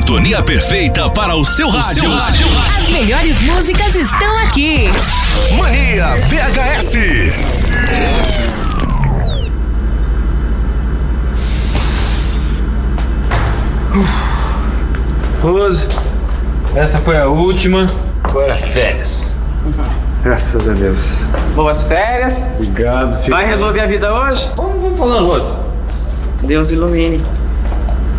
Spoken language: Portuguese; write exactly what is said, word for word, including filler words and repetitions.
sintonia perfeita para o seu rádio. rádio. As melhores músicas estão aqui. Mania V H S. Rose, essa foi a última. Agora férias. Graças a Deus. Boas férias. Obrigado, filho. Vai resolver a vida hoje? Vamos, vamos falando, Rose. Deus ilumine.